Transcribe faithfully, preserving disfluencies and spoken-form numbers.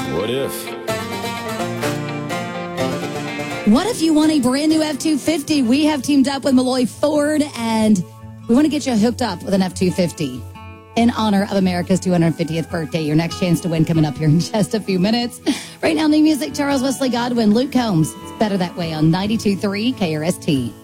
What if? What if you want a brand new F two fifty? We have teamed up with Malloy Ford, and we want to get you hooked up with an F two fifty in honor of America's two hundred fiftieth birthday. Your next chance to win coming up here in just a few minutes. Right now, new music, Charles Wesley Godwin, Luke Combs. It's Better That Way on ninety-two point three K R S T.